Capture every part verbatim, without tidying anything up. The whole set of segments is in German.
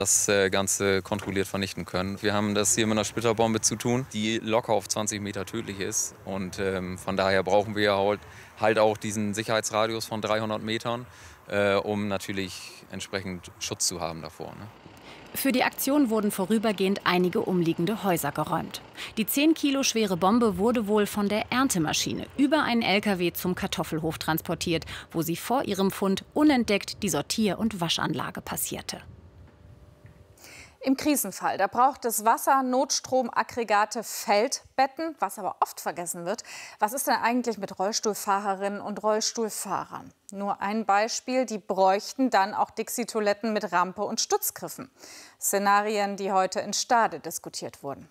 das Ganze kontrolliert vernichten können. Wir haben das hier mit einer Splitterbombe zu tun, die locker auf zwanzig Meter tödlich ist. Und ähm, von daher brauchen wir halt, halt auch diesen Sicherheitsradius von dreihundert Metern, äh, um natürlich entsprechend Schutz zu haben davor. Ne? Für die Aktion wurden vorübergehend einige umliegende Häuser geräumt. Die zehn Kilo schwere Bombe wurde wohl von der Erntemaschine über einen L K W zum Kartoffelhof transportiert, wo sie vor ihrem Fund unentdeckt die Sortier- und Waschanlage passierte. Im Krisenfall, da braucht es Wasser, Notstrom, Aggregate, Feldbetten. Was aber oft vergessen wird, was ist denn eigentlich mit Rollstuhlfahrerinnen und Rollstuhlfahrern? Nur ein Beispiel, die bräuchten dann auch Dixie-Toiletten mit Rampe und Stützgriffen. Szenarien, die heute in Stade diskutiert wurden.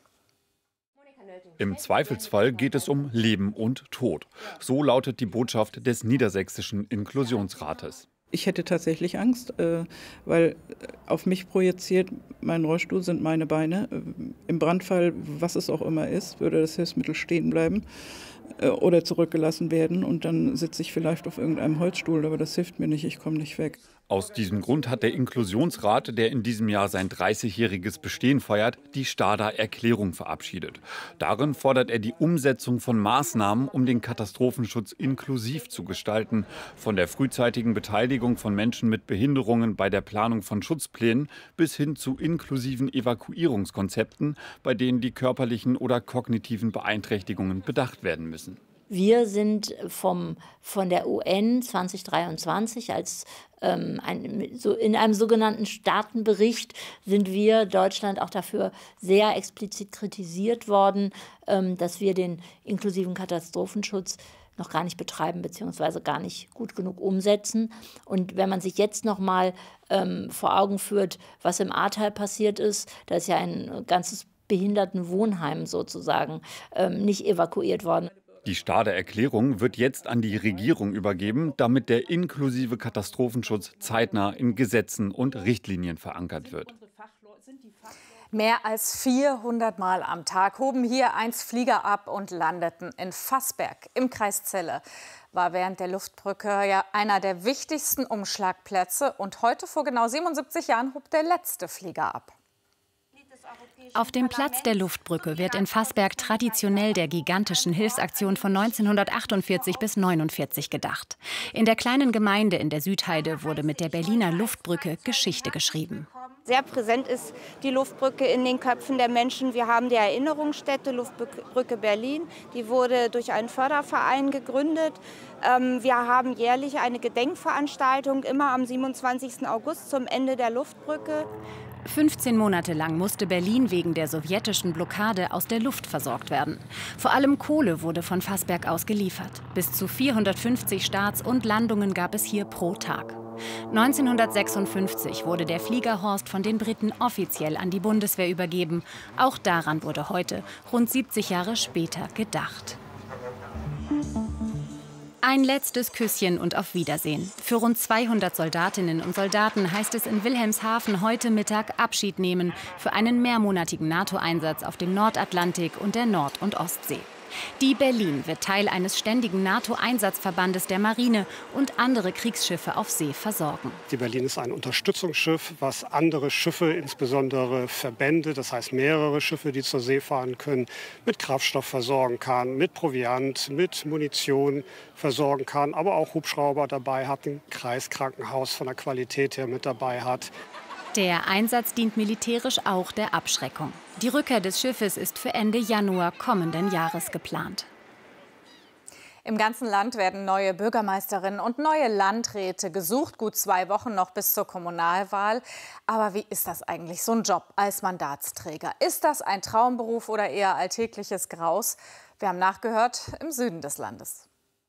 Im Zweifelsfall geht es um Leben und Tod. So lautet die Botschaft des Niedersächsischen Inklusionsrates. Ich hätte tatsächlich Angst, weil auf mich projiziert, mein Rollstuhl sind meine Beine. Im Brandfall, was es auch immer ist, würde das Hilfsmittel stehen bleiben oder zurückgelassen werden. Und dann sitze ich vielleicht auf irgendeinem Holzstuhl, aber das hilft mir nicht, ich komme nicht weg. Aus diesem Grund hat der Inklusionsrat, der in diesem Jahr sein dreißigjähriges Bestehen feiert, die Stader Erklärung verabschiedet. Darin fordert er die Umsetzung von Maßnahmen, um den Katastrophenschutz inklusiv zu gestalten. Von der frühzeitigen Beteiligung von Menschen mit Behinderungen bei der Planung von Schutzplänen bis hin zu inklusiven Evakuierungskonzepten, bei denen die körperlichen oder kognitiven Beeinträchtigungen bedacht werden müssen. Wir sind vom, von der U N zwanzig dreiundzwanzig als ähm, ein, so in einem sogenannten Staatenbericht sind wir Deutschland auch dafür sehr explizit kritisiert worden, ähm, dass wir den inklusiven Katastrophenschutz noch gar nicht betreiben bzw. gar nicht gut genug umsetzen. Und wenn man sich jetzt noch mal ähm, vor Augen führt, was im Ahrtal passiert ist, da ist ja ein ganzes Behindertenwohnheim sozusagen ähm, nicht evakuiert worden. Die Stader Erklärung wird jetzt an die Regierung übergeben, damit der inklusive Katastrophenschutz zeitnah in Gesetzen und Richtlinien verankert wird. Mehr als vierhundert Mal am Tag hoben hier einst Flieger ab und landeten in Fassberg im Kreis Celle. War während der Luftbrücke ja einer der wichtigsten Umschlagplätze. Und heute vor genau siebenundsiebzig Jahren hob der letzte Flieger ab. Auf dem Platz der Luftbrücke wird in Fassberg traditionell der gigantischen Hilfsaktion von neunzehnhundertachtundvierzig bis neunundvierzig gedacht. In der kleinen Gemeinde in der Südheide wurde mit der Berliner Luftbrücke Geschichte geschrieben. Sehr präsent ist die Luftbrücke in den Köpfen der Menschen. Wir haben die Erinnerungsstätte Luftbrücke Berlin. Die wurde durch einen Förderverein gegründet. Wir haben jährlich eine Gedenkveranstaltung, immer am siebenundzwanzigsten August zum Ende der Luftbrücke. fünfzehn Monate lang musste Berlin wegen der sowjetischen Blockade aus der Luft versorgt werden. Vor allem Kohle wurde von Fassberg aus geliefert. Bis zu vierhundertfünfzig Starts und Landungen gab es hier pro Tag. neunzehnhundertsechsundfünfzig wurde der Flieger Horst von den Briten offiziell an die Bundeswehr übergeben. Auch daran wurde heute, rund siebzig Jahre später, gedacht. Ein letztes Küsschen und auf Wiedersehen. Für rund zweihundert Soldatinnen und Soldaten heißt es in Wilhelmshaven heute Mittag Abschied nehmen für einen mehrmonatigen NATO-Einsatz auf dem Nordatlantik und der Nord- und Ostsee. Die Berlin wird Teil eines ständigen NATO-Einsatzverbandes der Marine und andere Kriegsschiffe auf See versorgen. Die Berlin ist ein Unterstützungsschiff, was andere Schiffe, insbesondere Verbände, das heißt mehrere Schiffe, die zur See fahren können, mit Kraftstoff versorgen kann, mit Proviant, mit Munition versorgen kann, aber auch Hubschrauber dabei hat, ein Kreiskrankenhaus von der Qualität her mit dabei hat. Der Einsatz dient militärisch auch der Abschreckung. Die Rückkehr des Schiffes ist für Ende Januar kommenden Jahres geplant. Im ganzen Land werden neue Bürgermeisterinnen und neue Landräte gesucht. Gut zwei Wochen noch bis zur Kommunalwahl. Aber wie ist das eigentlich, so ein Job als Mandatsträger? Ist das ein Traumberuf oder eher alltägliches Graus? Wir haben nachgehört im Süden des Landes.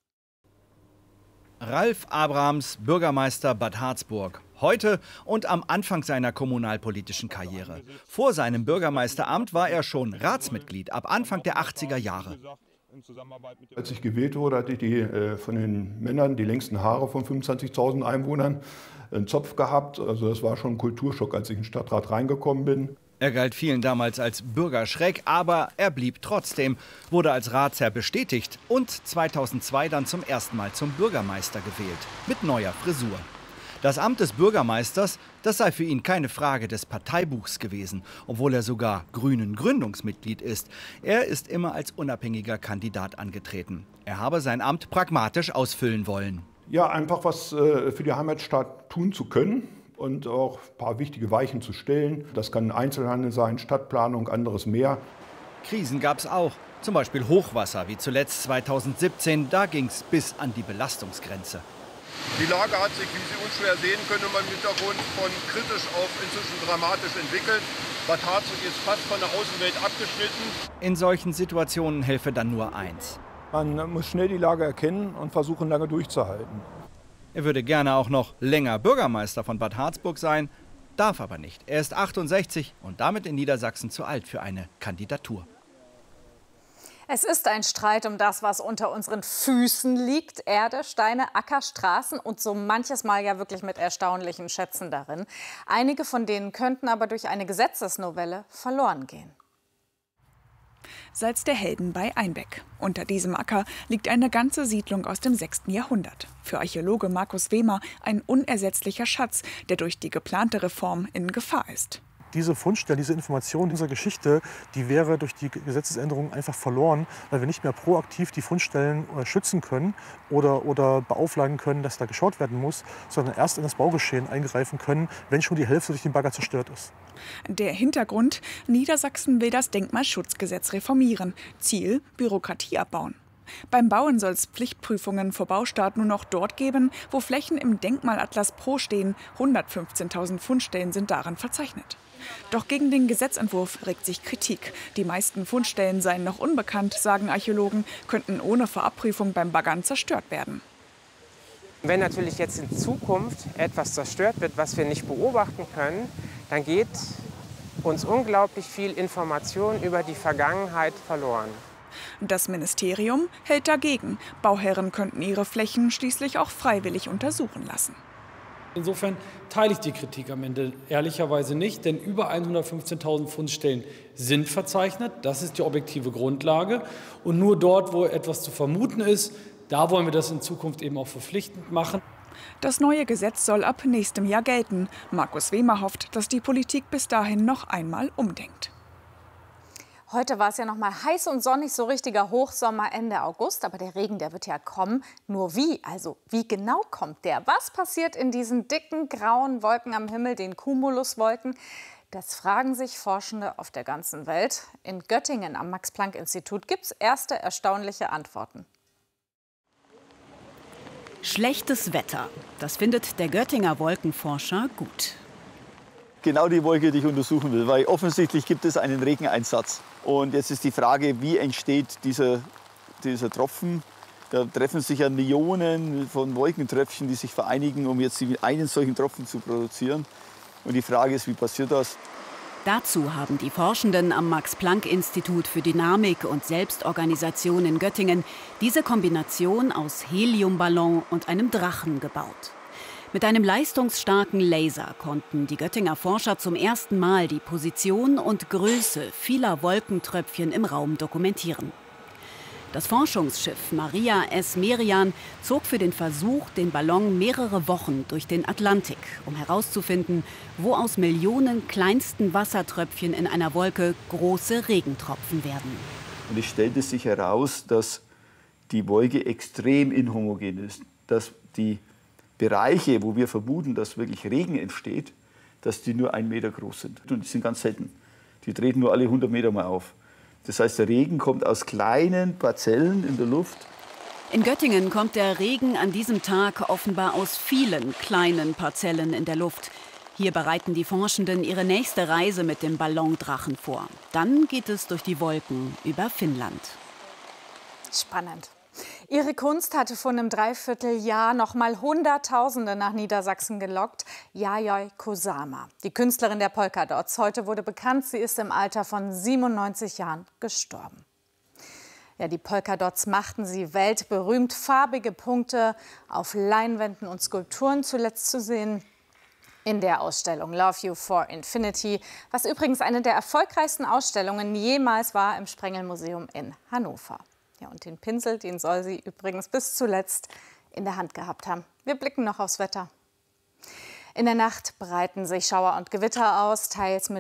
Ralf Abrams, Bürgermeister Bad Harzburg. Heute und am Anfang seiner kommunalpolitischen Karriere. Vor seinem Bürgermeisteramt war er schon Ratsmitglied ab Anfang der achtziger Jahre. Als ich gewählt wurde, hatte ich die, äh, von den Männern die längsten Haare von fünfundzwanzigtausend Einwohnern, einen Zopf gehabt. Also das war schon ein Kulturschock, als ich in den Stadtrat reingekommen bin. Er galt vielen damals als Bürgerschreck, aber er blieb trotzdem, wurde als Ratsherr bestätigt und zweitausendzwei dann zum ersten Mal zum Bürgermeister gewählt, mit neuer Frisur. Das Amt des Bürgermeisters, Das sei für ihn keine Frage des Parteibuchs gewesen, obwohl er sogar Grünen Gründungsmitglied ist. Er ist immer als unabhängiger Kandidat angetreten. Er habe sein Amt pragmatisch ausfüllen wollen. Ja, einfach was äh, für die Heimatstadt tun zu können und auch ein paar wichtige Weichen zu stellen. Das kann Einzelhandel sein, Stadtplanung, anderes mehr. Krisen gab es auch. Zum Beispiel Hochwasser, wie zuletzt zweitausendsiebzeen. Da ging es bis an die Belastungsgrenze. Die Lage hat sich, wie Sie unschwer sehen können, im Hintergrund von kritisch auf inzwischen dramatisch entwickelt. Bad Harzog ist fast von der Außenwelt abgeschnitten. In solchen Situationen helfe dann nur eins. Man muss schnell die Lage erkennen und versuchen, lange durchzuhalten. Er würde gerne auch noch länger Bürgermeister von Bad Harzburg sein, darf aber nicht. Er ist achtundsechzig und damit in Niedersachsen zu alt für eine Kandidatur. Es ist ein Streit um das, was unter unseren Füßen liegt. Erde, Steine, Acker, Straßen und so manches Mal ja wirklich mit erstaunlichen Schätzen darin. Einige von denen könnten aber durch eine Gesetzesnovelle verloren gehen. Salz der Helden bei Einbeck. Unter diesem Acker liegt eine ganze Siedlung aus dem sechsten Jahrhundert. Für Archäologe Markus Wehmer ein unersetzlicher Schatz, der durch die geplante Reform in Gefahr ist. Diese Fundstelle, diese Information dieser Geschichte, die wäre durch die Gesetzesänderung einfach verloren, weil wir nicht mehr proaktiv die Fundstellen schützen können oder, oder beauflagen können, dass da geschaut werden muss, sondern erst in das Baugeschehen eingreifen können, wenn schon die Hälfte durch den Bagger zerstört ist. Der Hintergrund: Niedersachsen will das Denkmalschutzgesetz reformieren. Ziel: Bürokratie abbauen. Beim Bauen soll es Pflichtprüfungen vor Baustart nur noch dort geben, wo Flächen im Denkmalatlas Pro stehen. hundertfünfzehntausend Fundstellen sind darin verzeichnet. Doch gegen den Gesetzentwurf regt sich Kritik. Die meisten Fundstellen seien noch unbekannt, sagen Archäologen, könnten ohne Vorabprüfung beim Baggern zerstört werden. Wenn natürlich jetzt in Zukunft etwas zerstört wird, was wir nicht beobachten können, dann geht uns unglaublich viel Information über die Vergangenheit verloren. Das Ministerium hält dagegen. Bauherren könnten ihre Flächen schließlich auch freiwillig untersuchen lassen. Insofern teile ich die Kritik am Ende ehrlicherweise nicht, denn über hundertfünfzehntausend Fundstellen sind verzeichnet. Das ist die objektive Grundlage. Und nur dort, wo etwas zu vermuten ist, da wollen wir das in Zukunft eben auch verpflichtend machen. Das neue Gesetz soll ab nächstem Jahr gelten. Markus Wehmer hofft, dass die Politik bis dahin noch einmal umdenkt. Heute war es ja noch mal heiß und sonnig, so richtiger Hochsommer Ende August. Aber der Regen, der wird ja kommen. Nur wie? Also wie genau kommt der? Was passiert in diesen dicken, grauen Wolken am Himmel, den Cumuluswolken? Das fragen sich Forschende auf der ganzen Welt. In Göttingen am Max-Planck-Institut gibt es erste erstaunliche Antworten. Schlechtes Wetter. Das findet der Göttinger Wolkenforscher gut. Genau die Wolke, die ich untersuchen will, weil offensichtlich gibt es einen Regeneinsatz. Und jetzt ist die Frage, wie entsteht dieser, dieser Tropfen? Da treffen sich ja Millionen von Wolkentröpfchen, die sich vereinigen, um jetzt einen solchen Tropfen zu produzieren. Und die Frage ist, wie passiert das? Dazu haben die Forschenden am Max-Planck-Institut für Dynamik und Selbstorganisation in Göttingen diese Kombination aus Heliumballon und einem Drachen gebaut. Mit einem leistungsstarken Laser konnten die Göttinger Forscher zum ersten Mal die Position und Größe vieler Wolkentröpfchen im Raum dokumentieren. Das Forschungsschiff Maria S. Merian zog für den Versuch den Ballon mehrere Wochen durch den Atlantik, um herauszufinden, wo aus Millionen kleinsten Wassertröpfchen in einer Wolke große Regentropfen werden. Und es stellte sich heraus, dass die Wolke extrem inhomogen ist, dass die Bereiche, wo wir vermuten, dass wirklich Regen entsteht, dass die nur einen Meter groß sind. Und die sind ganz selten. Die treten nur alle hundert Meter mal auf. Das heißt, der Regen kommt aus kleinen Parzellen in der Luft. In Göttingen kommt der Regen an diesem Tag offenbar aus vielen kleinen Parzellen in der Luft. Hier bereiten die Forschenden ihre nächste Reise mit dem Ballondrachen vor. Dann geht es durch die Wolken über Finnland. Spannend. Ihre Kunst hatte vor einem Dreivierteljahr noch mal Hunderttausende nach Niedersachsen gelockt. Yayoi Kusama, die Künstlerin der Polkadots. Heute wurde bekannt, sie ist im Alter von siebenundneunzig Jahren gestorben. Ja, die Polkadots machten sie weltberühmt. Farbige Punkte auf Leinwänden und Skulpturen, zuletzt zu sehen in der Ausstellung Love You for Infinity, was übrigens eine der erfolgreichsten Ausstellungen jemals war im Sprengelmuseum in Hannover. Ja, und den Pinsel, den soll sie übrigens bis zuletzt in der Hand gehabt haben. Wir blicken noch aufs Wetter. In der Nacht breiten sich Schauer und Gewitter aus, teils mit